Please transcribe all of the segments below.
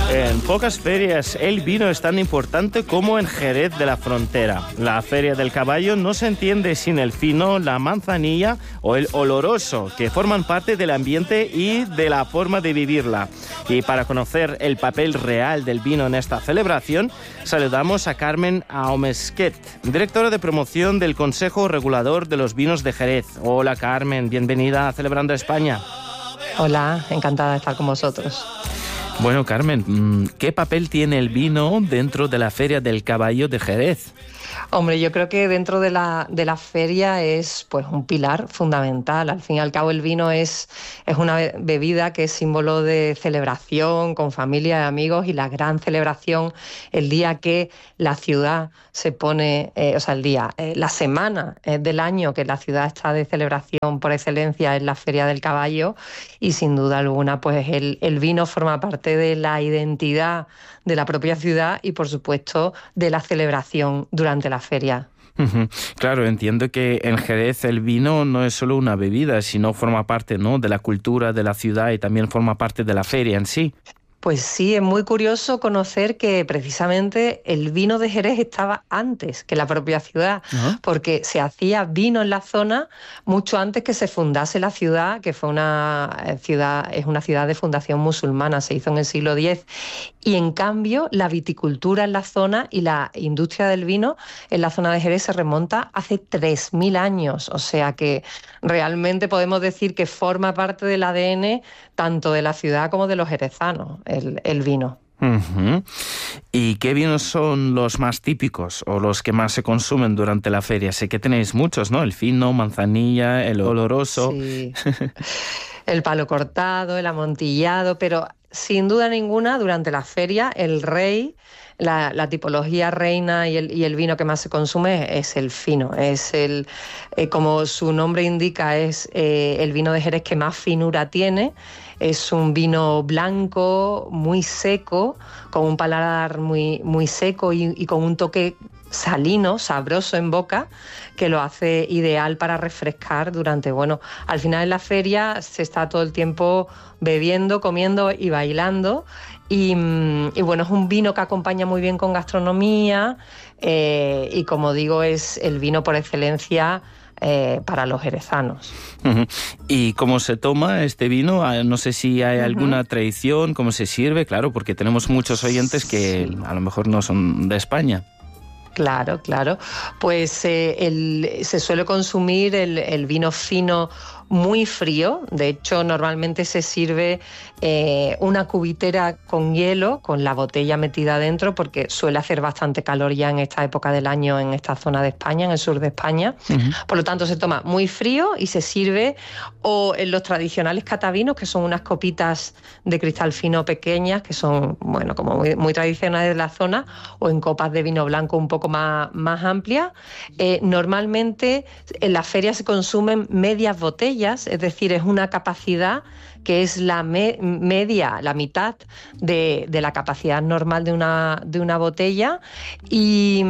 En pocas ferias el vino es tan importante como en Jerez de la Frontera. La Feria del Caballo no se entiende sin el fino, la manzanilla o el oloroso, que forman parte del ambiente y de la forma de vivirla. Y para conocer el papel real del vino en esta celebración, saludamos a Carmen Aumesquet, directora de promoción del Consejo Regulador de los Vinos de Jerez. Hola Carmen, bienvenida a Celebrando España. Hola, encantada de estar con vosotros. Bueno, Carmen, ¿qué papel tiene el vino dentro de la Feria del Caballo de Jerez? Hombre, yo creo que dentro de la feria es pues un pilar fundamental. Al fin y al cabo el vino es una bebida que es símbolo de celebración con familia y amigos, y la gran celebración el día que la ciudad se pone, la semana del año que la ciudad está de celebración por excelencia es la Feria del Caballo, y sin duda alguna pues el vino forma parte de la identidad de la propia ciudad y por supuesto de la celebración durante la feria. Claro, entiendo que en Jerez el vino no es solo una bebida, sino forma parte, ¿no?, de la cultura de la ciudad y también forma parte de la feria en sí. Pues sí, es muy curioso conocer que precisamente el vino de Jerez estaba antes que la propia ciudad, porque se hacía vino en la zona mucho antes que se fundase la ciudad, que fue es una ciudad de fundación musulmana, se hizo en el siglo X, y en cambio la viticultura en la zona y la industria del vino en la zona de Jerez se remonta hace 3.000 años, o sea que realmente podemos decir que forma parte del ADN tanto de la ciudad como de los jerezanos, el vino. Uh-huh. ¿Y qué vinos son los más típicos o los que más se consumen durante la feria? Sé que tenéis muchos, ¿no? El fino, manzanilla, el oloroso. Sí. El palo cortado, el amontillado, pero sin duda ninguna durante la feria el rey, la tipología reina y el vino que más se consume es el fino. Es como su nombre indica, es el vino de Jerez que más finura tiene. Es un vino blanco, muy seco, con un paladar muy, muy seco y con un toque salino, sabroso en boca, que lo hace ideal para refrescar durante, al final en la feria se está todo el tiempo bebiendo, comiendo y bailando, y es un vino que acompaña muy bien con gastronomía, y como digo, es el vino por excelencia para los jerezanos. Uh-huh. ¿Y cómo se toma este vino? No sé si hay alguna tradición, cómo se sirve, claro, porque tenemos muchos oyentes que a lo mejor no son de España. Claro. Pues se suele consumir el vino fino muy frío. De hecho, normalmente se sirve una cubitera con hielo, con la botella metida dentro, porque suele hacer bastante calor ya en esta época del año en esta zona de España, en el sur de España. Uh-huh. Por lo tanto, se toma muy frío y se sirve o en los tradicionales catavinos, que son unas copitas de cristal fino pequeñas, que son, como muy, muy tradicionales de la zona, o en copas de vino blanco un poco más amplias. Normalmente en la feria se consumen medias botellas, es decir, es una capacidad que es la media, la mitad de la capacidad normal de una botella. Y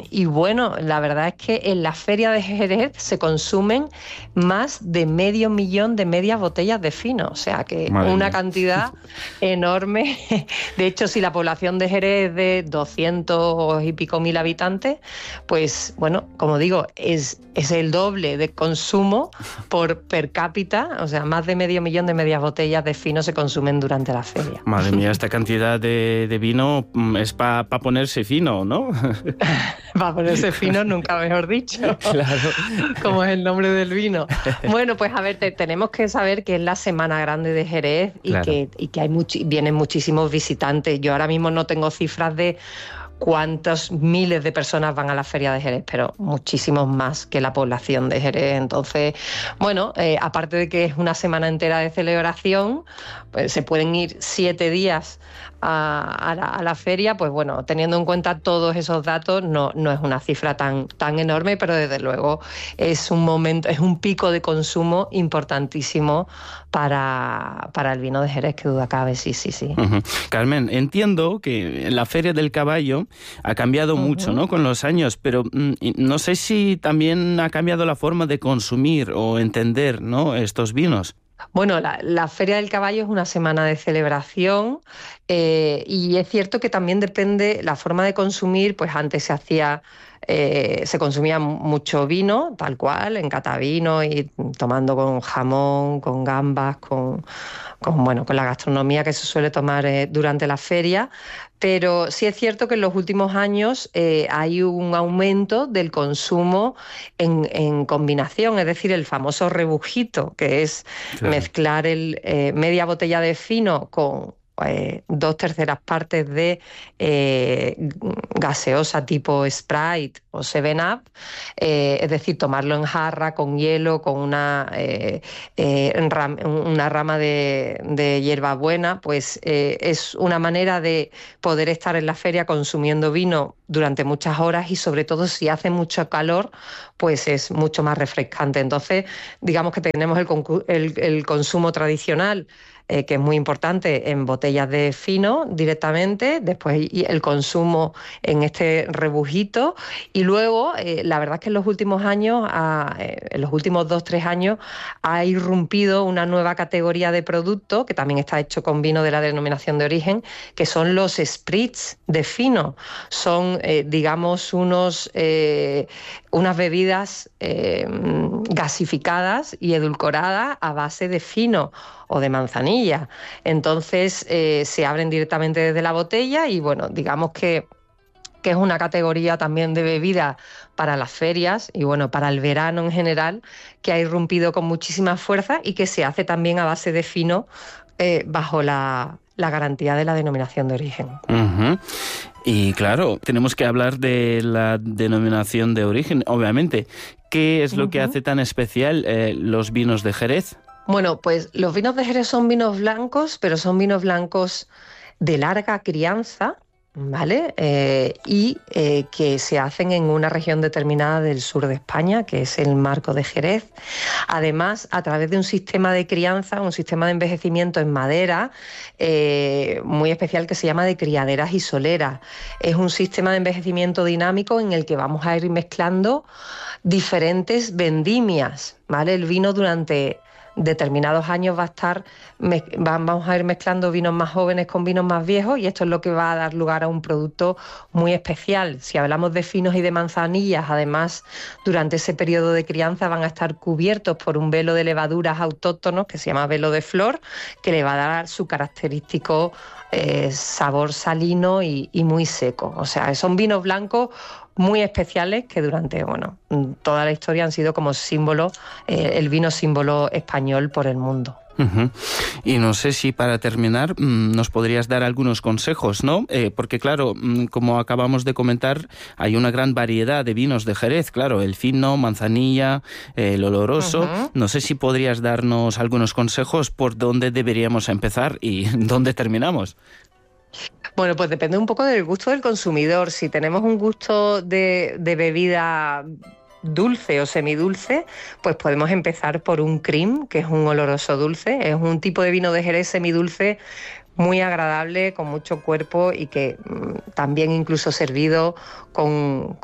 la verdad es que en la feria de Jerez se consumen más de 500.000 de medias botellas de fino, o sea que una cantidad enorme. De hecho, si la población de Jerez es de 200 y pico mil habitantes, pues como digo, es el doble de consumo per cápita, o sea, más de 500.000 de medias botellas de fino se consumen durante la feria. Madre mía, esta cantidad de vino es para ponerse fino, ¿no? Para ponerse fino, nunca mejor dicho. Claro. Como es el nombre del vino. Bueno, pues a ver, tenemos que saber que es la Semana Grande de Jerez y claro, que vienen muchísimos visitantes. Yo ahora mismo no tengo cifras de cuántos miles de personas van a la Feria de Jerez, pero muchísimos más que la población de Jerez. Entonces, aparte de que es una semana entera de celebración, pues se pueden ir 7 días a la feria, pues teniendo en cuenta todos esos datos, no es una cifra tan enorme, pero desde luego es un pico de consumo importantísimo para el vino de Jerez, que duda cabe, sí. Uh-huh. Carmen, entiendo que la Feria del Caballo ha cambiado mucho, ¿no?, con los años, pero no sé si también ha cambiado la forma de consumir o entender, ¿no?, estos vinos. Bueno, la Feria del Caballo es una semana de celebración y es cierto que también depende la forma de consumir, pues antes se consumía mucho vino, tal cual, en catavino y tomando con jamón, con gambas, con la gastronomía que se suele tomar durante la feria. Pero sí es cierto que en los últimos años hay un aumento del consumo en combinación, es decir, el famoso rebujito, que es mezclar media botella de fino con 2/3 partes de gaseosa tipo Sprite o 7-Up, es decir, tomarlo en jarra con hielo, con una rama de hierbabuena, pues es una manera de poder estar en la feria consumiendo vino durante muchas horas y sobre todo si hace mucho calor, pues es mucho más refrescante. Entonces, digamos que tenemos el consumo tradicional, que es muy importante en botellas de fino directamente, después el consumo en este rebujito y luego la verdad es que en los últimos años, en los últimos 2-3 años, ha irrumpido una nueva categoría de producto que también está hecho con vino de la denominación de origen, que son los spritz de fino. Son, digamos, unas bebidas gasificadas y edulcoradas a base de fino o de manzanilla. Entonces se abren directamente desde la botella y bueno, digamos que es una categoría también de bebida para las ferias y bueno, para el verano en general, que ha irrumpido con muchísima fuerza y que se hace también a base de fino bajo la garantía de la denominación de origen. Uh-huh. Y claro, tenemos que hablar de la denominación de origen, obviamente. ¿Qué es lo que hace tan especial los vinos de Jerez? Bueno, pues los vinos de Jerez son vinos blancos, pero son vinos blancos de larga crianza, ¿vale? Que se hacen en una región determinada del sur de España, que es el Marco de Jerez. Además, a través de un sistema de crianza, un sistema de envejecimiento en madera muy especial que se llama de criaderas y soleras. Es un sistema de envejecimiento dinámico en el que vamos a ir mezclando diferentes vendimias, ¿vale? El vino durante determinados años vamos a ir mezclando vinos más jóvenes con vinos más viejos y esto es lo que va a dar lugar a un producto muy especial. Si hablamos de finos y de manzanillas, además, durante ese periodo de crianza van a estar cubiertos por un velo de levaduras autóctonos que se llama velo de flor, que le va a dar su característico sabor salino y muy seco. O sea, son vinos blancos muy especiales que durante toda la historia han sido como símbolo, el vino símbolo español por el mundo. Uh-huh. Y no sé si para terminar nos podrías dar algunos consejos, ¿no? Porque claro, como acabamos de comentar, hay una gran variedad de vinos de Jerez, claro, el fino, manzanilla, el oloroso. Uh-huh. No sé si podrías darnos algunos consejos por dónde deberíamos empezar y dónde terminamos. Bueno, pues depende un poco del gusto del consumidor. Si tenemos un gusto de bebida dulce o semidulce, pues podemos empezar por un cream, que es un oloroso dulce. Es un tipo de vino de Jerez semidulce muy agradable, con mucho cuerpo y que también incluso servido con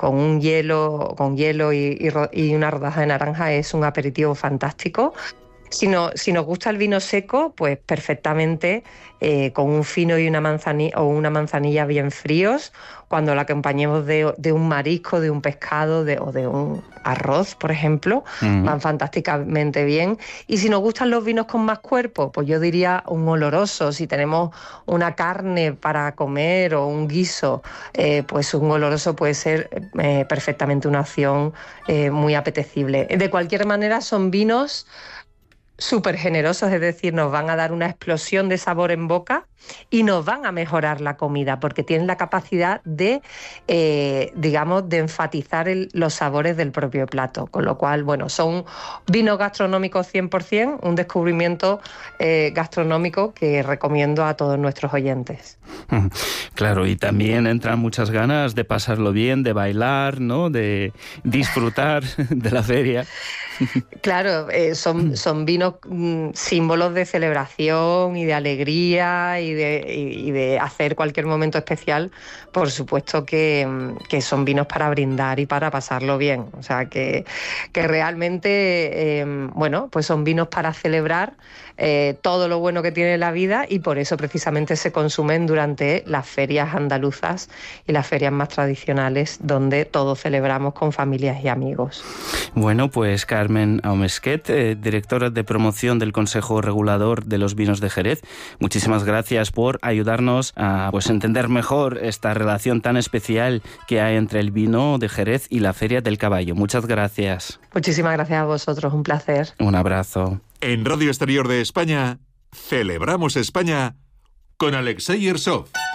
hielo y una rodaja de naranja es un aperitivo fantástico. Si nos gusta el vino seco, pues perfectamente con un fino y una manzanilla bien fríos, cuando lo acompañemos de un marisco, de un pescado o de un arroz, por ejemplo, van fantásticamente bien. Y si nos gustan los vinos con más cuerpo, pues yo diría un oloroso. Si tenemos una carne para comer o un guiso, pues un oloroso puede ser perfectamente una opción muy apetecible. De cualquier manera, son vinos súper generosos, es decir, nos van a dar una explosión de sabor en boca y nos van a mejorar la comida porque tienen la capacidad de, de enfatizar los sabores del propio plato, con lo cual, son vinos gastronómicos 100%, un descubrimiento gastronómico que recomiendo a todos nuestros oyentes. Claro, y también entran muchas ganas de pasarlo bien, de bailar, ¿no? De disfrutar de la feria. Claro, son vinos siendo símbolos de celebración y de alegría y de hacer cualquier momento especial. Por supuesto que son vinos para brindar y para pasarlo bien. O sea, que realmente, bueno, pues son vinos para celebrar todo lo bueno que tiene la vida, y por eso precisamente se consumen durante las ferias andaluzas y las ferias más tradicionales, donde todos celebramos con familias y amigos. Bueno, pues Carmen Aumesquet, directora de promoción del Consejo Regulador de los Vinos de Jerez, muchísimas gracias por ayudarnos a entender mejor esta relación tan especial que hay entre el vino de Jerez y la Feria del Caballo. Muchas gracias. Muchísimas gracias a vosotros, un placer. Un abrazo. En Radio Exterior de España, celebramos España con Alexei Ersov.